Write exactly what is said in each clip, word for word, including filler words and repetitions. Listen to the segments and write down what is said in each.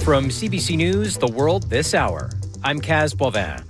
From C B C News, The World This Hour, I'm Kaz Boivin.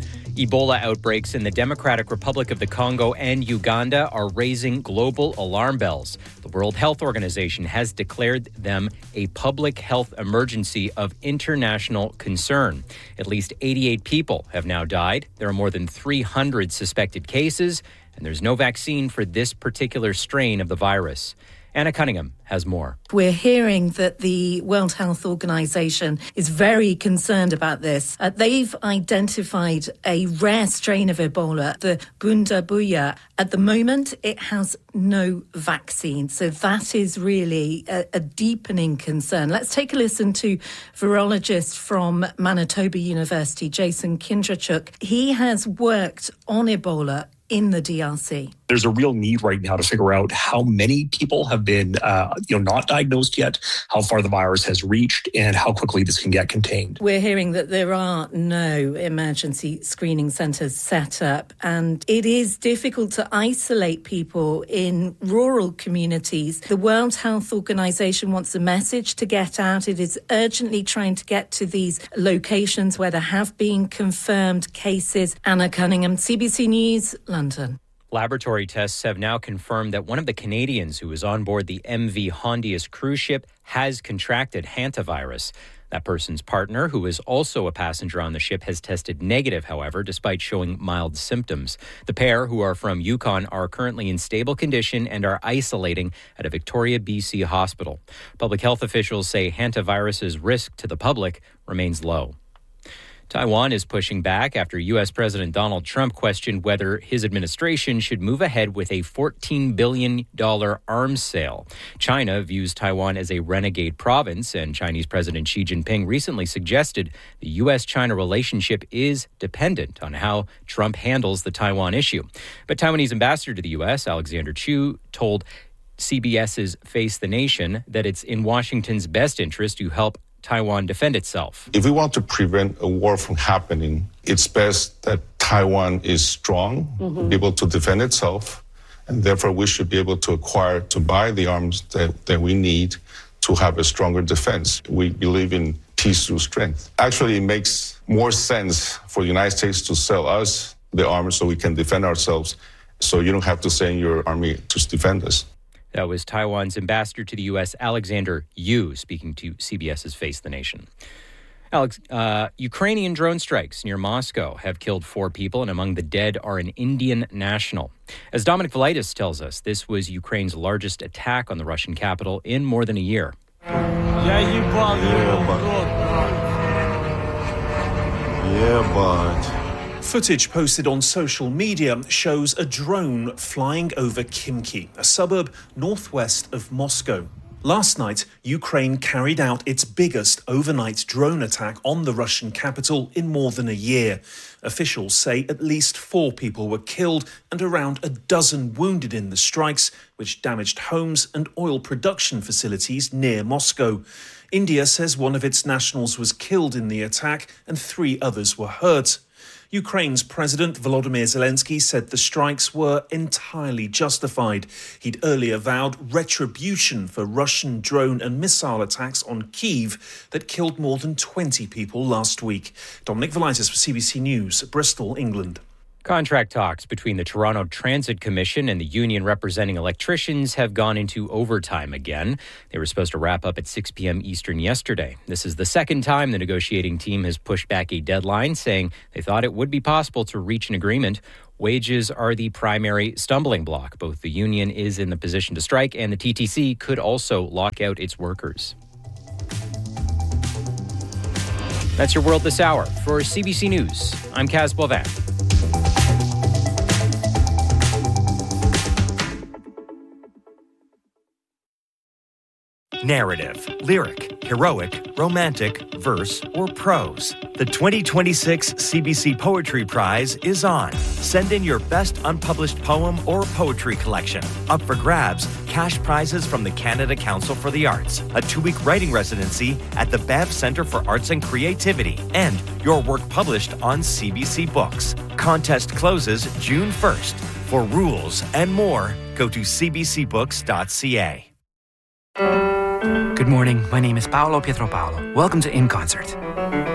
Ebola outbreaks in the Democratic Republic of the Congo and Uganda are raising global alarm bells. The World Health Organization has declared them a public health emergency of international concern. At least eighty-eight people have now died. There are more than three hundred suspected cases, and there's no vaccine for this particular strain of the virus. Anna Cunningham has more. We're hearing that the World Health Organization is very concerned about this. Uh, they've identified a rare strain of Ebola, the Bundabuya. At the moment, it has no vaccine. So that is really a, a deepening concern. Let's take a listen to virologist from Manitoba University, Jason Kindrachuk. He has worked on Ebola in the D R C. There's a real need right now to figure out how many people have been, uh, you know, not diagnosed yet, how far the virus has reached, and how quickly this can get contained. We're hearing that there are no emergency screening centres set up, and it is difficult to isolate people in rural communities. The World Health Organization wants a message to get out. It is urgently trying to get to these locations where there have been confirmed cases. Anna Cunningham, C B C News, London. Laboratory tests have now confirmed that one of the Canadians who was on board the M V Hondius cruise ship has contracted hantavirus. That person's partner, who is also a passenger on the ship, has tested negative, however, despite showing mild symptoms. The pair, who are from Yukon, are currently in stable condition and are isolating at a Victoria, B C hospital. Public health officials say hantavirus's risk to the public remains low. Taiwan is pushing back after U S President Donald Trump questioned whether his administration should move ahead with a fourteen billion dollars arms sale. China views Taiwan as a renegade province, and Chinese President Xi Jinping recently suggested the U S China relationship is dependent on how Trump handles the Taiwan issue. But Taiwanese ambassador to the U S, Alexander Chu, told CBS's Face the Nation that it's in Washington's best interest to help Taiwan defend itself. If we want to prevent a war from happening, it's best that Taiwan is strong, mm-hmm. be able to defend itself, and therefore we should be able to acquire, to buy the arms that, that we need to have a stronger defense. We believe in peace through strength. Actually, it makes more sense for the United States to sell us the arms so we can defend ourselves, so you don't have to send your army to defend us. That was Taiwan's ambassador to the U S, Alexander Yu, speaking to CBS's Face the Nation. Alex, uh, Ukrainian drone strikes near Moscow have killed four people, and among the dead are an Indian national. As Dominic Velitis tells us, this was Ukraine's largest attack on the Russian capital in more than a year. Yeah, but... Footage posted on social media shows a drone flying over Khimki, a suburb northwest of Moscow. Last night, Ukraine carried out its biggest overnight drone attack on the Russian capital in more than a year. Officials say at least four people were killed and around a dozen wounded in the strikes, which damaged homes and oil production facilities near Moscow. India says one of its nationals was killed in the attack and three others were hurt. Ukraine's President Volodymyr Zelensky said the strikes were entirely justified. He'd earlier vowed retribution for Russian drone and missile attacks on Kyiv that killed more than twenty people last week. Dominic Velitis for C B C News, Bristol, England. Contract talks between the Toronto Transit Commission and the union representing electricians have gone into overtime again. They were supposed to wrap up at six p.m. Eastern yesterday. This is the second time the negotiating team has pushed back a deadline, saying they thought it would be possible to reach an agreement. Wages are the primary stumbling block. Both the union is in the position to strike, and the T T C could also lock out its workers. That's your World This Hour. For C B C News, I'm Kaz Boivin. Narrative, lyric, heroic, romantic, verse, or prose. The twenty twenty-six C B C Poetry Prize is on. Send in your best unpublished poem or poetry collection. Up for grabs, cash prizes from the Canada Council for the Arts, a two-week writing residency at the Bev Centre for Arts and Creativity, and your work published on C B C Books. Contest closes June first. For rules and more, go to c b c books dot c a. Good morning. My name is Paolo Pietro Paolo. Welcome to In Concert.